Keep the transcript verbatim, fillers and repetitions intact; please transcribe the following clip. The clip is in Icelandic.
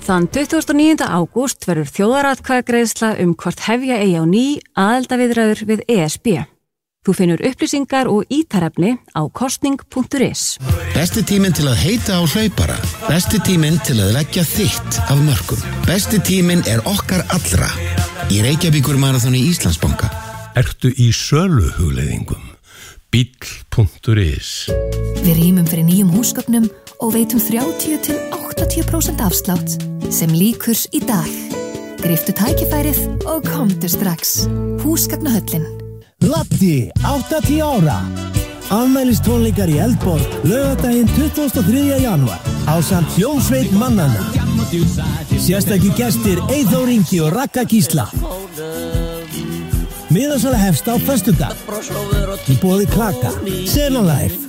Þann tuttugasta og níunda ágúst verður þjóðaratkvæðagreiðsla um hvort hefja eigi á ný aðildarviðræður við E S B. Þú finnur upplýsingar og ítarefni á kosning punktur is. Besti tíminn til að heita á hlaupara. Besti tíminn til að leggja þitt af mörkum. Besti tíminn er okkar allra. Í Reykjavíkur marathoni Íslandsbanka. Ertu í sölu hugleiðingum? Bíll punktur is. Við rýmum fyrir nýjum húsgögnum og veitum þrjátíu til áttatíu prósent afslátt sem lýkur í dag. Griftu tækifærið og komdu strax. Húsgagnahöllin. Latti, áttatíu ára. Afmælistónleikar í Eldborg, laugardaginn tuttugasta og þriðja janúar, ásamt hljómsveit mannanna. Sérstakir gestir Eyþór Ingi og Ragga Gísla. Miðasala hefst á föstudag. Í boði Klaka, Sena Life.